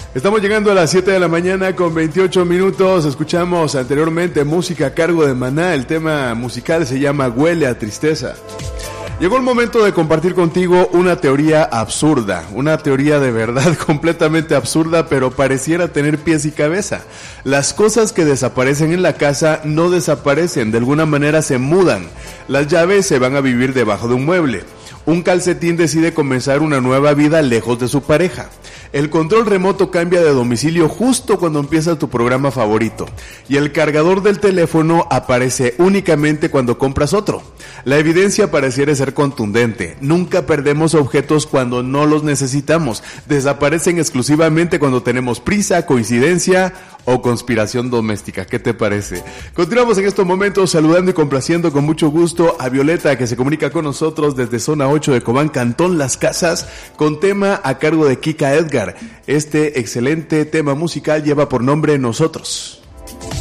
Estamos llegando a las 7 de la mañana con 28 minutos. Escuchamos anteriormente música a cargo de Maná. El tema musical se llama Huele a Tristeza. Llegó el momento de compartir contigo una teoría absurda, una teoría de verdad completamente absurda, pero pareciera tener pies y cabeza. Las cosas que desaparecen en la casa no desaparecen, de alguna manera se mudan. Las llaves se van a vivir debajo de un mueble. Un calcetín decide comenzar una nueva vida lejos de su pareja. El control remoto cambia de domicilio justo cuando empieza tu programa favorito. Y el cargador del teléfono aparece únicamente cuando compras otro. La evidencia pareciera ser contundente. Nunca perdemos objetos cuando no los necesitamos. Desaparecen exclusivamente cuando tenemos prisa, coincidencia o conspiración doméstica. ¿Qué te parece? Continuamos en estos momentos saludando y complaciendo con mucho gusto a Violeta, que se comunica con nosotros desde zona 8 de Cobán, Cantón Las Casas, con tema a cargo de Kika Edgar. Este excelente tema musical lleva por nombre Nosotros.